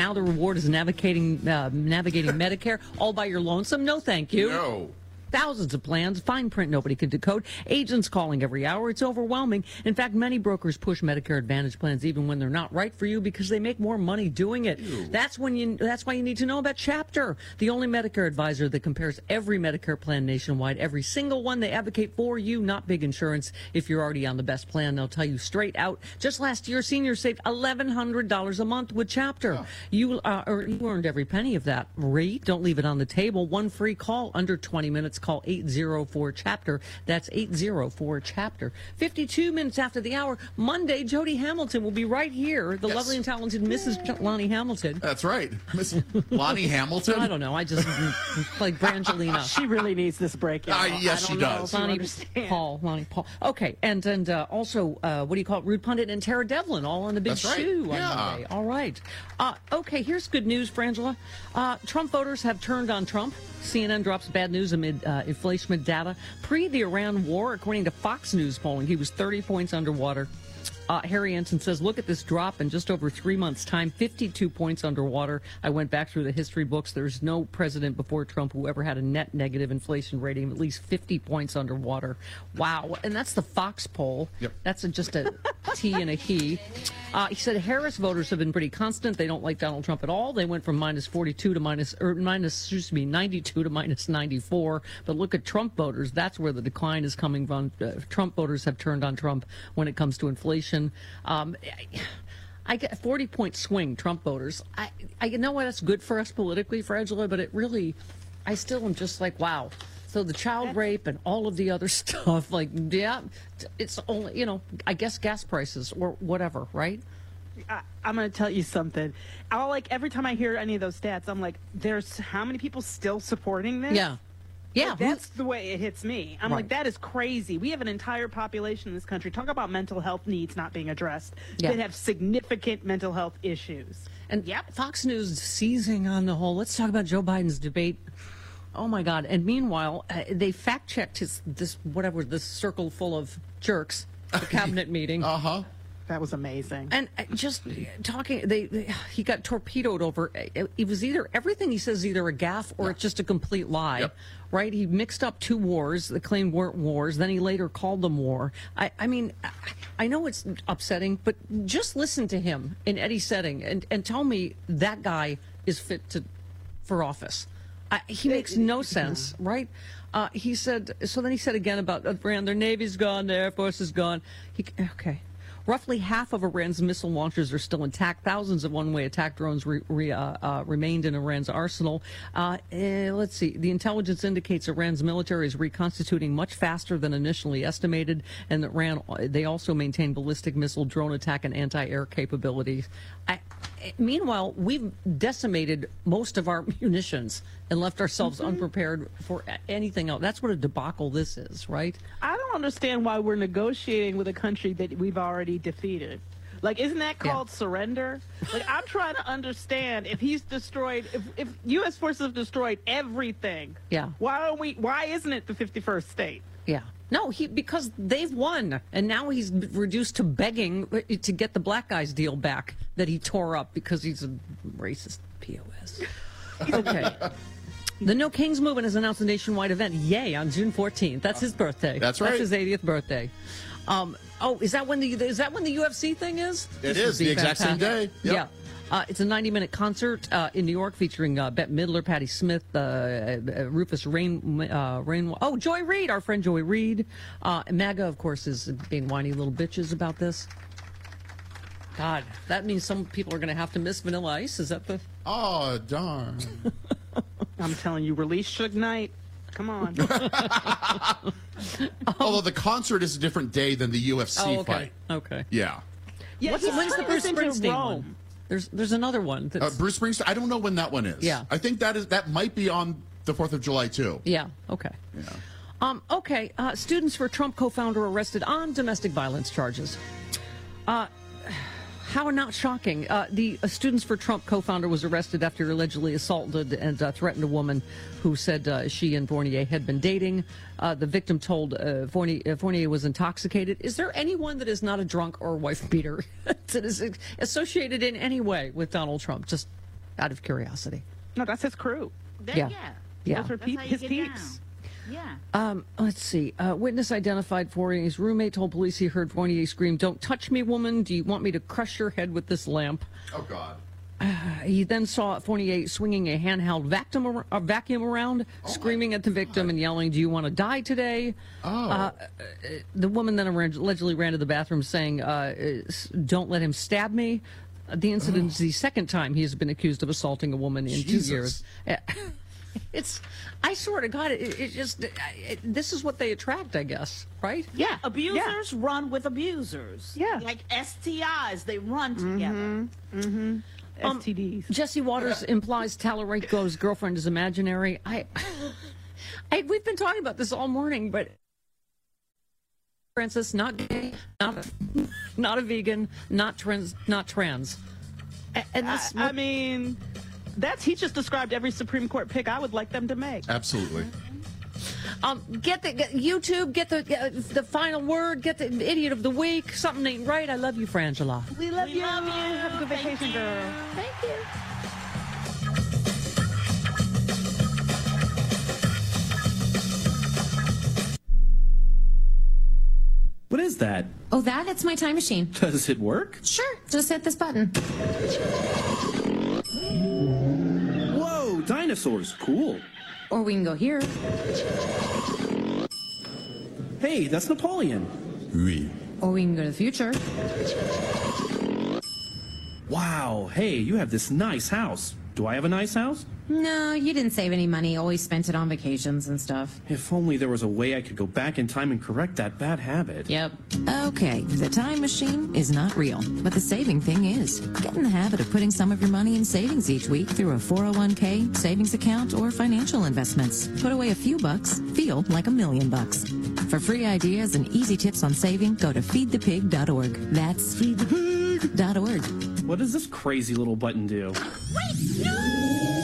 Now the reward is navigating Medicare all by your lonesome. No, thank you. No. Thousands of plans, fine print nobody can decode, agents calling every hour. It's overwhelming. In fact, many brokers push Medicare Advantage plans even when they're not right for you because they make more money doing it. That's why you need to know about Chapter, the only Medicare advisor that compares every Medicare plan nationwide, every single one. They advocate for you, not big insurance. If you're already on the best plan, they'll tell you straight out. Just last year, seniors saved $1,100 a month with Chapter. Oh. You earned every penny of that. Marie, don't leave it on the table. One free call under 20 minutes. Call 804-CHAPTER. That's 804-CHAPTER. 52 minutes after the hour, Monday, Jody Hamilton will be right here. The lovely and talented Mrs. Lonnie Hamilton. That's right. Miss Lonnie Hamilton? I don't know. I just like Brangelina. She really needs this break. Yes, she does. Lonnie Paul. Okay. And also, what do you call it? Rude Pundit and Tara Devlin all on the big shoe on Monday. All right. Okay, here's good news, Frangela. Trump voters have turned on Trump. CNN drops bad news amid inflation data. Pre the Iran war, according to Fox News polling, he was 30 points underwater. Harry Ensign says, look at this drop in just over 3 months' time, 52 points underwater. I went back through the history books. There's no president before Trump who ever had a net negative inflation rating of at least 50 points underwater. Wow. And that's the Fox poll. Yep. That's just a T and a he. He said Harris voters have been pretty constant. They don't like Donald Trump at all. They went from minus 92 to minus 92 to minus 94. But look at Trump voters. That's where the decline is coming from. Trump voters have turned on Trump when it comes to inflation. I get a 40-point swing, Trump voters. I know what that's good for us politically, Frangela, but it really, I still am just like, wow. So the child rape and all of the other stuff, like, yeah, it's only, I guess gas prices or whatever, right? I'm going to tell you something. Every time I hear any of those stats, I'm like, there's how many people still supporting this? Yeah. Yeah, that's the way it hits me. I'm like, that is crazy. We have an entire population in this country. Talk about mental health needs not being addressed. That have significant mental health issues. And Fox News seizing on the whole. Let's talk about Joe Biden's debate. Oh my God! And meanwhile, they fact checked this circle full of jerks, the cabinet meeting. That was amazing. And just talking, he got torpedoed over. It was everything he says is either a gaffe or it's just a complete lie, right? He mixed up two wars that claimed weren't wars. Then he later called them war. I mean, I know it's upsetting, but just listen to him in any setting and tell me that guy is fit for office. He makes no sense, right? He said. So then he said again about Iran. Their Navy's gone. Their Air Force is gone. Okay. Roughly half of Iran's missile launchers are still intact. Thousands of one-way attack drones remained in Iran's arsenal. Let's see. The intelligence indicates Iran's military is reconstituting much faster than initially estimated, and they also maintain ballistic missile, drone attack, and anti-air capabilities. Meanwhile, we've decimated most of our munitions and left ourselves unprepared for anything else. That's what a debacle this is, right? I don't understand why we're negotiating with a country that we've already defeated. Isn't that called surrender? I'm trying to understand if he's destroyed, if U.S. forces have destroyed everything. Yeah. Why isn't it the 51st state? Yeah. No, because they've won, and now he's reduced to begging to get the black guys deal back that he tore up because he's a racist POS. Okay. The No Kings movement has announced a nationwide event, on June 14th. That's his birthday. That's right. That's his 80th birthday. Is that when the UFC thing is? It is the exact same day. Yep. Yeah. It's a 90-minute concert in New York featuring Bette Midler, Patti Smith, Rufus Joy Reid, our friend Joy Reid. MAGA, of course, is being whiny little bitches about this. God, that means some people are going to have to miss Vanilla Ice. Is that the... Oh, darn. I'm telling you, release Suge Knight. Come on. Although the concert is a different day than the UFC fight. Okay. Yeah. When's the Bruce Springsteen one? There's another one. Bruce Springsteen. I don't know when that one is. Yeah. I think that might be on the 4th of July too. Yeah. Okay. Yeah. Students for Trump co-founder arrested on domestic violence charges. How not shocking. The Students for Trump co-founder was arrested after he allegedly assaulted and threatened a woman who said she and Fournier had been dating. The victim told Fournier was intoxicated. Is there anyone that is not a drunk or a wife beater that is associated in any way with Donald Trump? Just out of curiosity. No, that's his crew. Yeah. Those are his peeps. Yeah. Let's see. Witness identified Fournier's roommate told police he heard Fournier scream, "Don't touch me, woman. Do you want me to crush your head with this lamp?" Oh, God. He then saw Fournier swinging a handheld vacuum around, screaming at the victim and yelling, "Do you want to die today?" The woman then allegedly ran to the bathroom saying, "Don't let him stab me." The incident is the second time he has been accused of assaulting a woman in 2 years. I swear to God, this is what they attract, I guess, right? Yeah, abusers run with abusers. Yeah. Like STIs, they run together. STDs. Jesse Waters implies Tallarico's girlfriend is imaginary. We've been talking about this all morning, but Francis, not gay, not a vegan, not trans. And this, I mean, he just described every Supreme Court pick I would like them to make. Absolutely. Get YouTube, get the final word, get the idiot of the week. Something ain't right. I love you, Frangela. We love you. Have a good vacation, girl. Thank you. What is that? Oh, it's my time machine. Does it work? Sure, just hit this button. Whoa, dinosaurs. Cool. Or we can go here. Hey, that's Napoleon. Oui. Or we can go to the future. Wow, hey, you have this nice house. Do I have a nice house? No, you didn't save any money. Always spent it on vacations and stuff. If only there was a way I could go back in time and correct that bad habit. Yep. Okay, the time machine is not real, but the saving thing is. Get in the habit of putting some of your money in savings each week through a 401k, savings account, or financial investments. Put away a few bucks, feel like $1 million. For free ideas and easy tips on saving, go to feedthepig.org. That's feedthepig.org. What does this crazy little button do? Wait, no!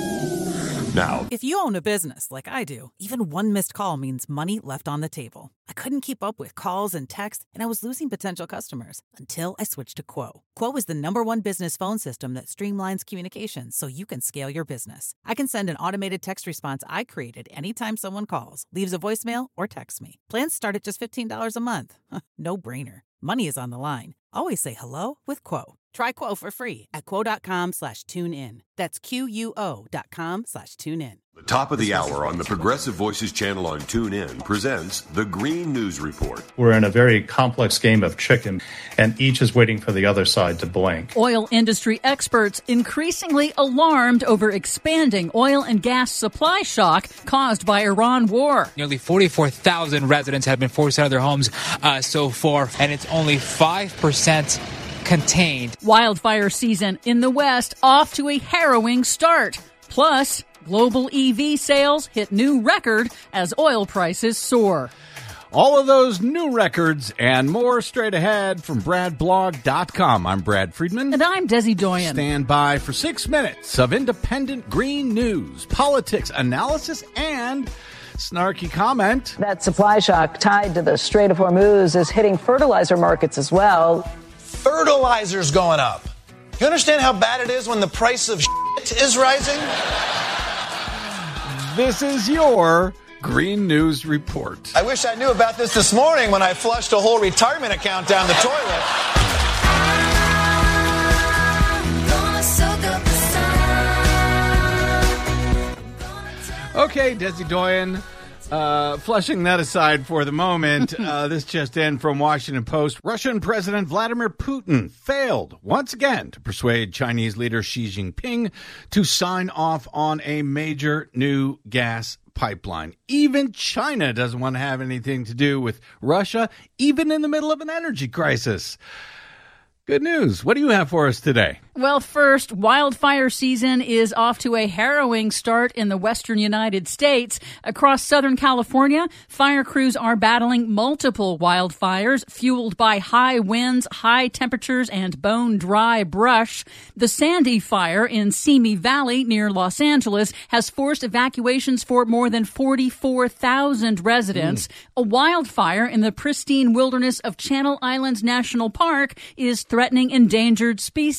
Now, if you own a business like I do, even one missed call means money left on the table. I couldn't keep up with calls and texts, and I was losing potential customers until I switched to Quo. Quo is the #1 business phone system that streamlines communications so you can scale your business. I can send an automated text response I created anytime someone calls, leaves a voicemail, or texts me. Plans start at just $15 a month. No brainer. Money is on the line. Always say hello with Quo. Try Quo for free at quo.com/tunein. That's QUO.com/tunein. The top of the hour on the Progressive Voices channel on TuneIn presents the Green News Report. We're in a very complex game of chicken, and each is waiting for the other side to blink. Oil industry experts increasingly alarmed over expanding oil and gas supply shock caused by Iran war. Nearly 44,000 residents have been forced out of their homes so far, and it's only 5% contained. Wildfire season in the West off to a harrowing start. Plus, global EV sales hit new record as oil prices soar. All of those new records and more straight ahead from BradBlog.com. I'm Brad Friedman. And I'm Desi Doyen. Stand by for 6 minutes of independent green news, politics, analysis, and snarky comment. That supply shock tied to the Strait of Hormuz is hitting fertilizer markets as well. Fertilizer's going up. You understand how bad it is when the price of shit is rising? This is your Green News Report. I wish I knew about this morning when I flushed a whole retirement account down the toilet. Okay, Desi Doyen. Flushing that aside for the moment, this just in from Washington Post. Russian President Vladimir Putin failed once again to persuade Chinese leader Xi Jinping to sign off on a major new gas pipeline. Even China doesn't want to have anything to do with Russia, even in the middle of an energy crisis. Good news. What do you have for us today? Well, first, wildfire season is off to a harrowing start in the western United States. Across Southern California, fire crews are battling multiple wildfires fueled by high winds, high temperatures, and bone-dry brush. The Sandy Fire in Simi Valley near Los Angeles has forced evacuations for more than 44,000 residents. A wildfire in the pristine wilderness of Channel Islands National Park is threatening endangered species found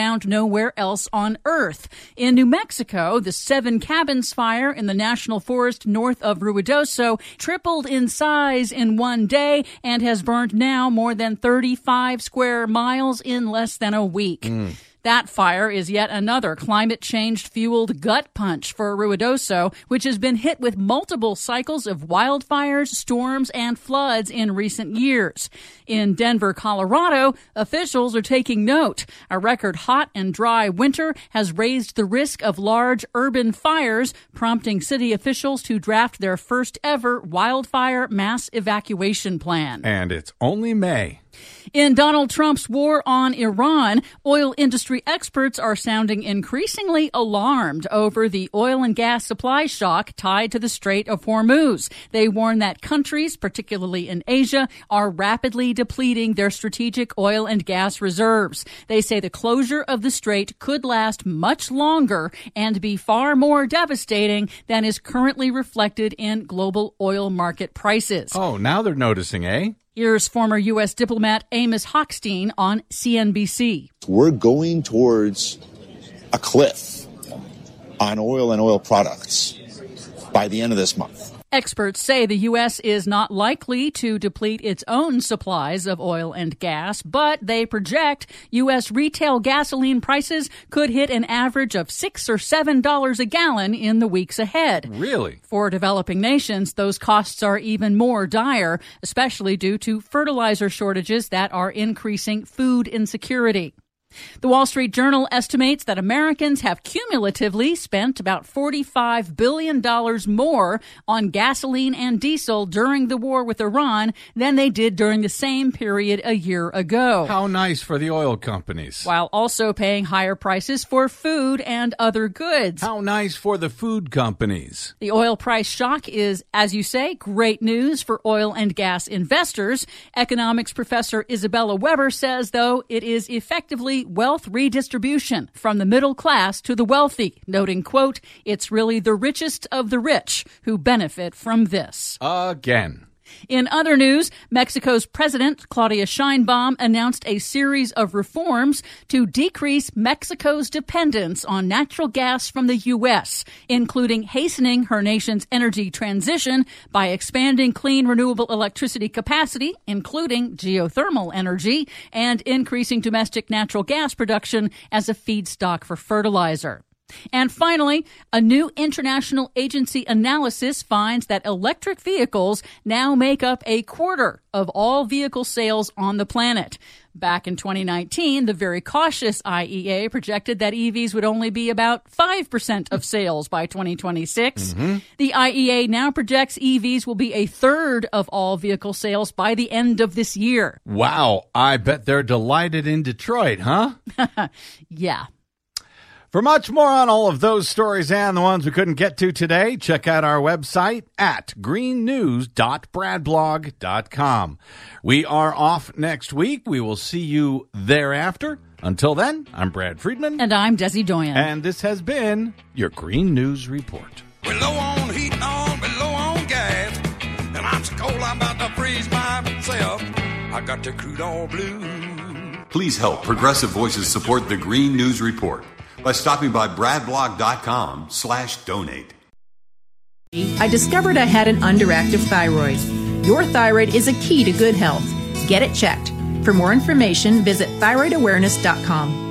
found nowhere else on Earth. In New Mexico, the Seven Cabins fire in the national forest north of Ruidoso tripled in size in one day and has burned now more than 35 square miles in less than a week. That fire is yet another climate change-fueled gut punch for Ruidoso, which has been hit with multiple cycles of wildfires, storms, and floods in recent years. In Denver, Colorado, officials are taking note. A record hot and dry winter has raised the risk of large urban fires, prompting city officials to draft their first ever wildfire mass evacuation plan. And it's only May. In Donald Trump's war on Iran, oil industry experts are sounding increasingly alarmed over the oil and gas supply shock tied to the Strait of Hormuz. They warn that countries, particularly in Asia, are rapidly depleting their strategic oil and gas reserves. They say the closure of the strait could last much longer and be far more devastating than is currently reflected in global oil market prices. Oh, now they're noticing, eh? Here's former U.S. diplomat Amos Hochstein on CNBC. We're going towards a cliff on oil and oil products by the end of this month. Experts say the U.S. is not likely to deplete its own supplies of oil and gas, but they project U.S. retail gasoline prices could hit an average of $6 or $7 a gallon in the weeks ahead. Really? For developing nations, those costs are even more dire, especially due to fertilizer shortages that are increasing food insecurity. The Wall Street Journal estimates that Americans have cumulatively spent about $45 billion more on gasoline and diesel during the war with Iran than they did during the same period a year ago. How nice for the oil companies. While also paying higher prices for food and other goods. How nice for the food companies. The oil price shock is, as you say, great news for oil and gas investors. Economics professor Isabella Weber says, though, it is effectively wealth redistribution from the middle class to the wealthy, noting, quote, it's really the richest of the rich who benefit from this. Again. In other news, Mexico's President Claudia Sheinbaum announced a series of reforms to decrease Mexico's dependence on natural gas from the U.S., including hastening her nation's energy transition by expanding clean renewable electricity capacity, including geothermal energy, and increasing domestic natural gas production as a feedstock for fertilizer. And finally, a new international agency analysis finds that electric vehicles now make up a quarter of all vehicle sales on the planet. Back in 2019, the very cautious IEA projected that EVs would only be about 5% of sales by 2026. The IEA now projects EVs will be a third of all vehicle sales by the end of this year. Wow, I bet they're delighted in Detroit, huh? Yeah. For much more on all of those stories and the ones we couldn't get to today, check out our website at greennews.bradblog.com. We are off next week. We will see you thereafter. Until then, I'm Brad Friedman. And I'm Desi Doyen. And this has been your Green News Report. We're low on heat and on, we're low on gas. And I'm so cold I'm about to freeze myself. I got the crude oil blue. Please help Progressive Voices support the Green News Report by stopping by bradblog.com/donate. I discovered I had an underactive thyroid. Your thyroid is a key to good health. Get it checked. For more information, visit thyroidawareness.com.